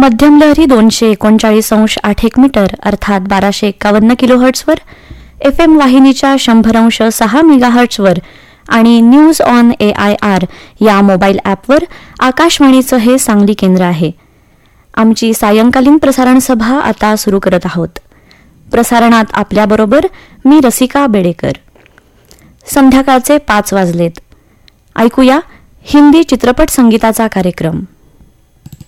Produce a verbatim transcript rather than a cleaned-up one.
मध्यम लहरी दोनशे एकोणचाळीस अंश आठ एक मीटर अर्थात बाराशे एक्कावन्न किलो हर्ट्सवर, एफ एम वाहिनीच्या शंभर अंश सहा मेगा हर्ट्सवर आणि news on A I R या मोबाईल ॲपवर आकाशवाणीचं हे सांगली केंद्र आहे. आमची सायंकालीन प्रसारण सभा आता सुरू करत आहोत. प्रसारणात आपल्याबरोबर मी रसिका बेडेकर. संध्याकाळचे पाच वाजलेत. ऐकूया हिंदी चित्रपट संगीताचा कार्यक्रम.